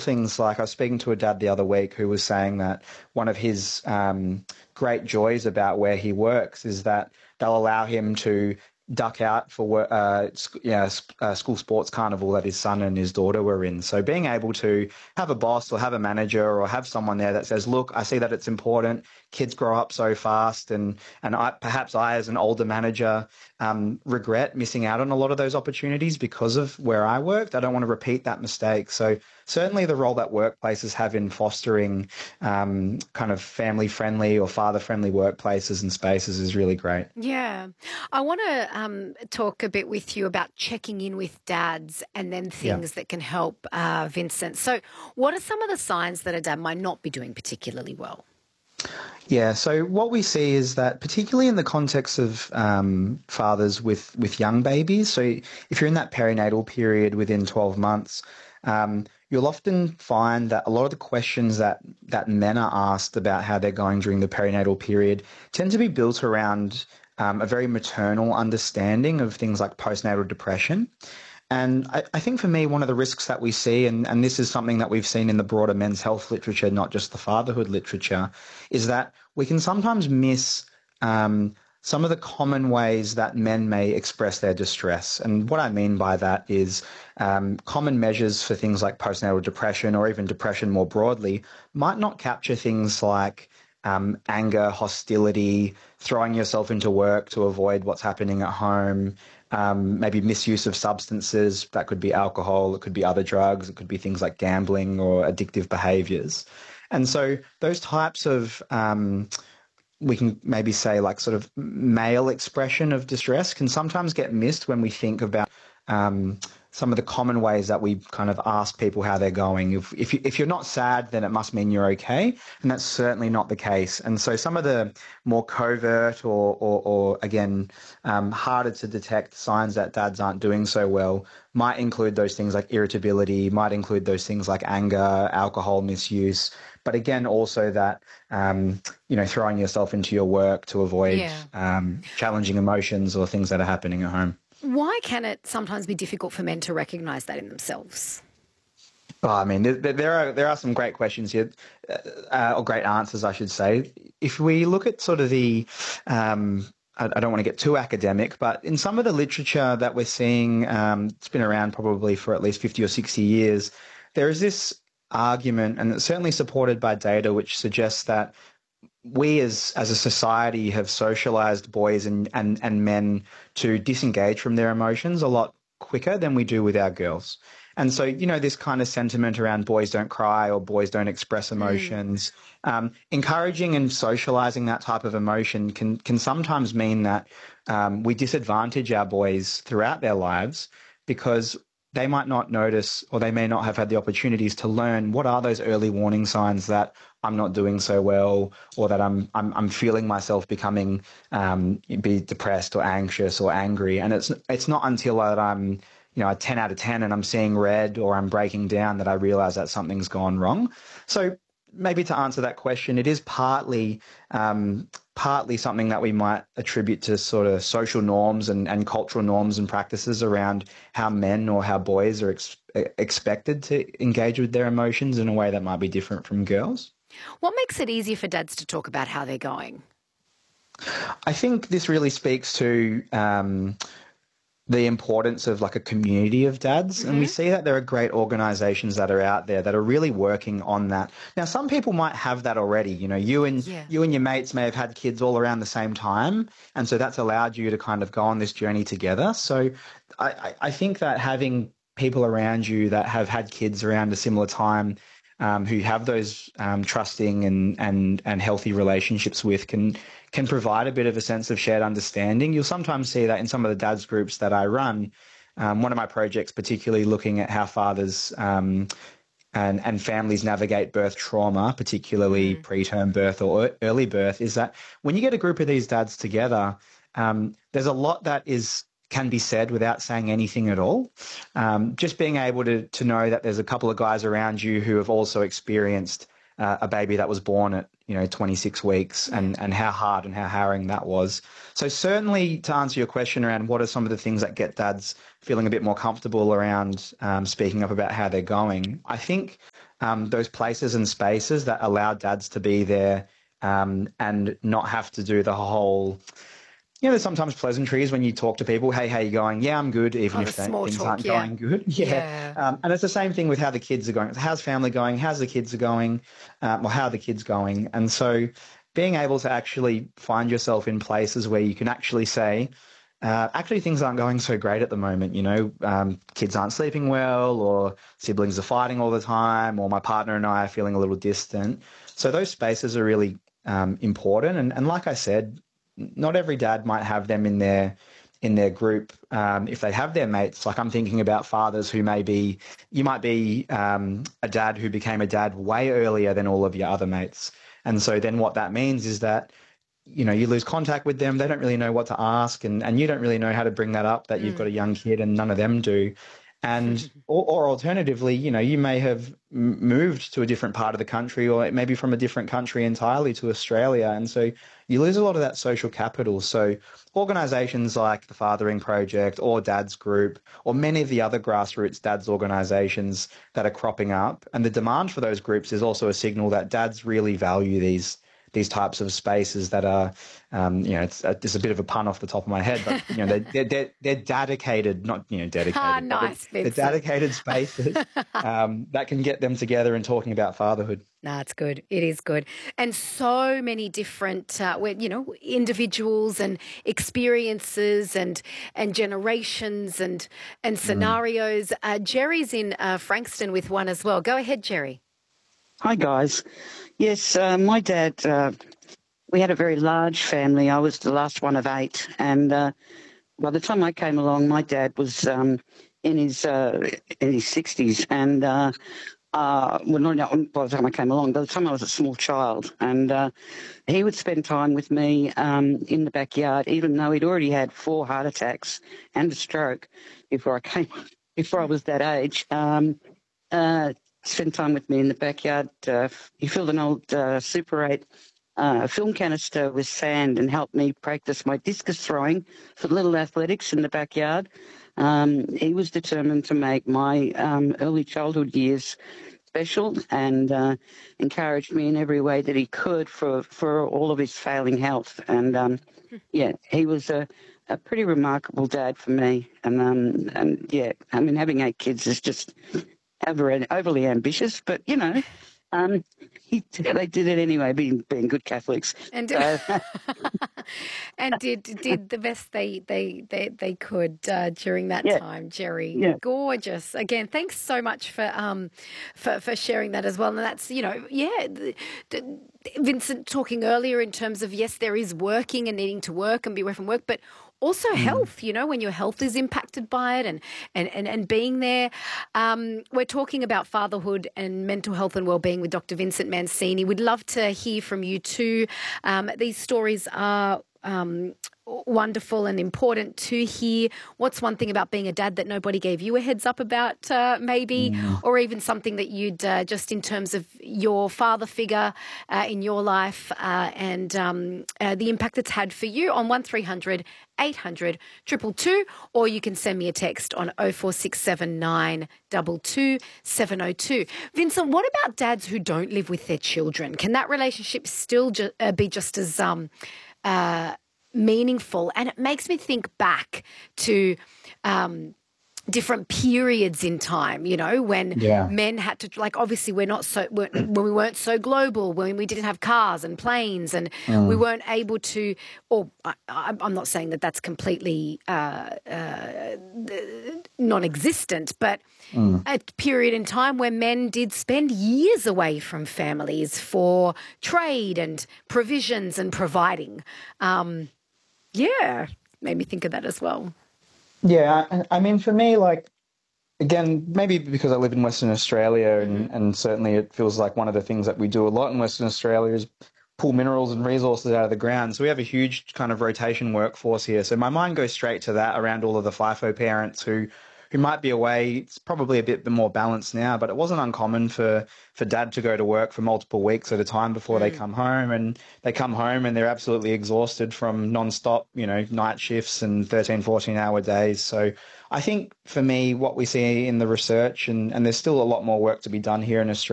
things like I was speaking to a dad the other week who was saying that one of his great joys about where he works is that they'll allow him to duck out for school sports carnival that his son and his daughter were in. So being able to have a boss or have a manager or have someone there that says, look, I see that it's important. Kids grow up so fast, and perhaps I, as an older manager, regret missing out on a lot of those opportunities because of where I worked. I don't want to repeat that mistake. So certainly the role that workplaces have in fostering kind of family-friendly or father-friendly workplaces and spaces is really great. Yeah. I want to talk a bit with you about checking in with dads and then things that can help Vincent. So what are some of the signs that a dad might not be doing particularly well? Yeah, so what we see is that particularly in the context of fathers with young babies, so if you're in that perinatal period within 12 months, you'll often find that a lot of the questions that men are asked about how they're going during the perinatal period tend to be built around a very maternal understanding of things like postnatal depression. And I think for me, one of the risks that we see, and this is something that we've seen in the broader men's health literature, not just the fatherhood literature, is that we can sometimes miss some of the common ways that men may express their distress. And what I mean by that is common measures for things like postnatal depression or even depression more broadly might not capture things like anger, hostility, throwing yourself into work to avoid what's happening at home, maybe misuse of substances. That could be alcohol, it could be other drugs, it could be things like gambling or addictive behaviors. And so those types of we can maybe say like sort of male expression of distress can sometimes get missed when we think about some of the common ways that we kind of ask people how they're going. If you're not sad, then it must mean you're okay, and that's certainly not the case. And so some of the more covert or again, harder to detect signs that dads aren't doing so well might include those things like irritability, might include those things like anger, alcohol misuse, but again, also that, throwing yourself into your work to avoid challenging emotions or things that are happening at home. Why can it sometimes be difficult for men to recognise that in themselves? Oh, I mean, there are some great questions here, or great answers, I should say. If we look at sort of the, I don't want to get too academic, but in some of the literature that we're seeing, it's been around probably for at least 50 or 60 years, there is this argument, and it's certainly supported by data, which suggests that we as a society have socialized boys and men to disengage from their emotions a lot quicker than we do with our girls. And so, this kind of sentiment around boys don't cry or boys don't express emotions, encouraging and socializing that type of emotion can sometimes mean that we disadvantage our boys throughout their lives because they might not notice or they may not have had the opportunities to learn what are those early warning signs that I'm not doing so well or that I'm feeling myself becoming be depressed or anxious or angry. And it's not until that I'm a 10 out of 10 and I'm seeing red or I'm breaking down that I realize that something's gone wrong. So maybe to answer that question, it is partly something that we might attribute to sort of social norms and cultural norms and practices around how men or how boys are expected to engage with their emotions in a way that might be different from girls. What makes it easier for dads to talk about how they're going? I think this really speaks to the importance of like a community of dads. Mm-hmm. And we see that there are great organizations that are out there that are really working on that. Now, some people might have that already. You and your mates may have had kids all around the same time. And so that's allowed you to kind of go on this journey together. So I think that having people around you that have had kids around a similar time who have those trusting and healthy relationships with can provide a bit of a sense of shared understanding. You'll sometimes see that in some of the dads groups that I run. One of my projects, particularly looking at how fathers and families navigate birth trauma, particularly preterm birth or early birth, is that when you get a group of these dads together, there's a lot that can be said without saying anything at all. Just being able to know that there's a couple of guys around you who have also experienced a baby that was born at 26 weeks and how hard and how harrowing that was. So certainly to answer your question around what are some of the things that get dads feeling a bit more comfortable around speaking up about how they're going, I think those places and spaces that allow dads to be there and not have to do the whole, there's sometimes pleasantries when you talk to people. Hey, how you going? Yeah, I'm good, even Oh, the if small things talk, aren't yeah. going good. Yeah. Yeah. And it's the same thing with how the kids are going. How's family going? How's the kids are going? Or how are the kids going? And so being able to actually find yourself in places where you can actually say, actually, things aren't going so great at the moment. Kids aren't sleeping well, or siblings are fighting all the time, or my partner and I are feeling a little distant. So those spaces are really important. And like I said, not every dad might have them in their group. If they have their mates, like I'm thinking about fathers who you might be a dad who became a dad way earlier than all of your other mates. And so then what that means is that you lose contact with them. They don't really know what to ask, and you don't really know how to bring that up, that you've got a young kid and none of them do. And or alternatively, you may have moved to a different part of the country, or maybe from a different country entirely to Australia. And so you lose a lot of that social capital. So organisations like the Fathering Project or Dad's Group or many of the other grassroots dads organisations that are cropping up, and the demand for those groups is also a signal that dads really value these types of spaces that are, it's a bit of a pun off the top of my head, but they're dedicated, not dedicated, but Nice, they're Vincent. dedicated spaces that can get them together and talking about fatherhood. No, it's good. It is good. And so many different, individuals and experiences and generations and scenarios. Jerry's in Frankston with one as well. Go ahead, Jerry. Hi, guys. Yes, my dad, we had a very large family. I was the last one of 8. And by the time I came along, my dad was in his 60s. And not by the time I came along, by the time I was a small child. And he would spend time with me in the backyard, even though he'd already had 4 heart attacks and a stroke before I was that age. Spent time with me in the backyard. He filled an old Super 8 film canister with sand and helped me practice my discus throwing for little athletics in the backyard. He was determined to make my early childhood years special and encouraged me in every way that he could for all of his failing health. And, he was a pretty remarkable dad for me. And having 8 kids is just overly ambitious, but they did it anyway, being good Catholics. And and did the best they could during that time, Jerry. Yeah. Gorgeous. Again, thanks so much for sharing that as well. And that's Vincent talking earlier in terms of, yes, there is working and needing to work and be away from work, but also health, when your health is impacted by it and being there. We're talking about fatherhood and mental health and wellbeing with Dr. Vincent Mancini. We'd love to hear from you too. These stories are wonderful and important to hear. What's one thing about being a dad that nobody gave you a heads up about, maybe, or even something that you'd just in terms of your father figure in your life and the impact it's had for you on 1300 800 222, or you can send me a text on 0467 222 702. Vincent, what about dads who don't live with their children? Can that relationship still be just as meaningful? And it makes me think back to different periods in time, when men had to, obviously when we weren't so global, when we didn't have cars and planes and we weren't able to, or I'm not saying that that's completely non-existent, but a period in time where men did spend years away from families for trade and provisions and providing. Made me think of that as well. Yeah, I mean, for me, again, maybe because I live in Western Australia and certainly it feels like one of the things that we do a lot in Western Australia is pull minerals and resources out of the ground. So we have a huge kind of rotation workforce here. So my mind goes straight to that around all of the FIFO parents who might be away. It's probably a bit more balanced now, but it wasn't uncommon for dad to go to work for multiple weeks at a time before they come home. And they come home and they're absolutely exhausted from nonstop, night shifts and 13, 14-hour days. So I think for me, what we see in the research, and there's still a lot more work to be done here in Australia,